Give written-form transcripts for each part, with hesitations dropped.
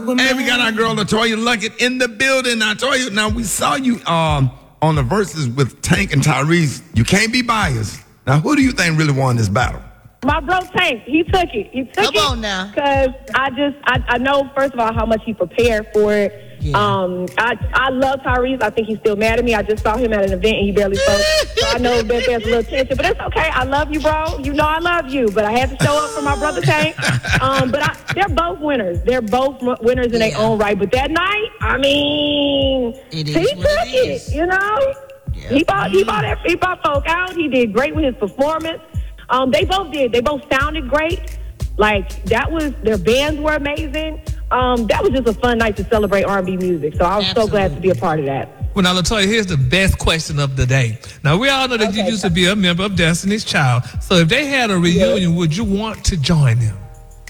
And we got our girl Latoya Luckett in the building. Now, Latoya, now we saw you on the Versus with Tank and Tyrese. You can't be biased. Now, who do you think really won this battle? My bro Tank, he took it. Come on now. Because I know, first of all, how much he prepared for it. Yeah. I love Tyrese. I think he's still mad at me. I just saw him at an event and he barely spoke. So I know that there's a little tension, but it's okay. I love you, bro. You know I love you, but I had to show up for my brother Tank. They're both winners. They're both winners in their own right. But that night, I mean, he took it. You know, he bought folk out. He did great with his performance. They both did. They both sounded great. Like their bands were amazing. That was just a fun night to celebrate R&B music. So I was so glad to be a part of that. Well, now, Latoya, here's the best question of the day. Now, we all know that you used to be a member of Destiny's Child. So if they had a reunion, would you want to join them?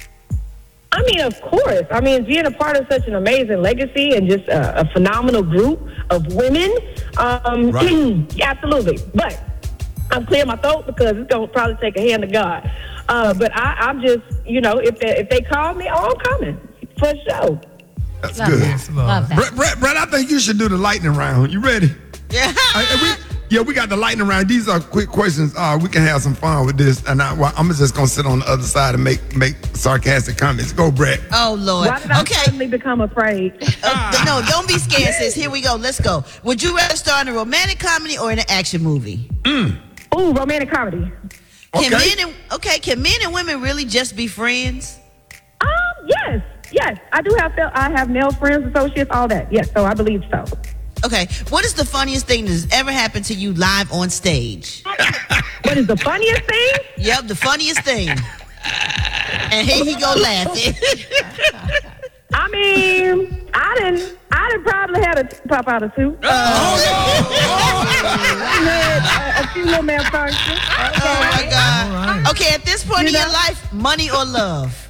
I mean, of course. I mean, being a part of such an amazing legacy and just a phenomenal group of women, absolutely. But I'm clearing my throat because it's going to probably take a hand of God. But I'm just, if they call me, I'm coming. For sure. That's good. Love that. Brett, I think you should do the lightning round. You ready? Yeah. We got the lightning round. These are quick questions. We can have some fun with this. And I'm just going to sit on the other side and make sarcastic comments. Go, Brett. Oh, Lord. Why did I suddenly become afraid? No, don't be scared, sis. Here we go. Let's go. Would you rather star in a romantic comedy or in an action movie? Ooh, romantic comedy. Can men and women really just be friends? Yes. I have male friends, associates, all that. Yes, so I believe so. Okay. What is the funniest thing that has ever happened to you live on stage? What is the funniest thing? Yep, the funniest thing. And here he go laughing. I mean, I didn't probably had a pop out of two. I had a few little malfunctions. Oh my God. Right. Okay, at this point in your life, money or love?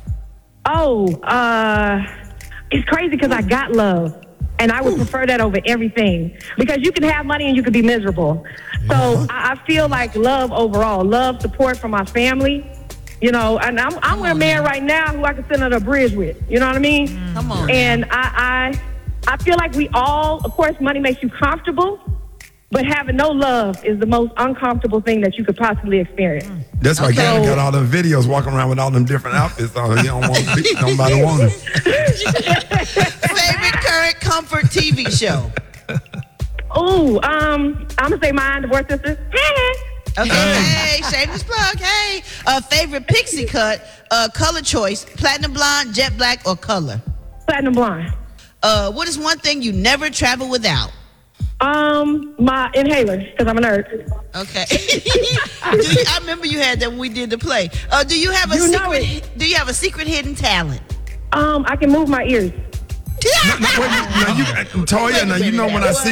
It's crazy because I got love. And I would prefer that over everything. Because you can have money and you can be miserable. So I feel like love overall. Love, support from my family. And I'm with a man right now who I can sit under a bridge with. You know what I mean? Come on. And I feel like we all, of course, money makes you comfortable. But having no love is the most uncomfortable thing that you could possibly experience. That's why Gavin got all them videos walking around with all them different outfits on. You don't want to be, nobody want it. Favorite current comfort TV show? Ooh, I'm gonna say mine, Divorce Sisters. Okay, hey, shameless plug. Hey, favorite pixie cut, color choice: platinum blonde, jet black, or color? Platinum blonde. What is one thing you never travel without? My inhaler, because I'm a nerd. Okay. I remember you had that when we did the play. Do you have a secret hidden talent? I can move my ears. Toya, now you know when I see